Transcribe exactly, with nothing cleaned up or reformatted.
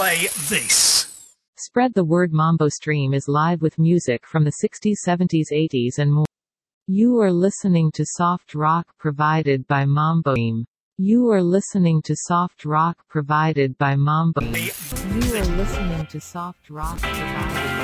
play this. Spread the word. Mambo Stream is live with music from the sixties, seventies, eighties and more. You are listening to soft rock provided by Mambo Stream. You are listening to soft rock provided by Mambo. You are listening to soft rock provided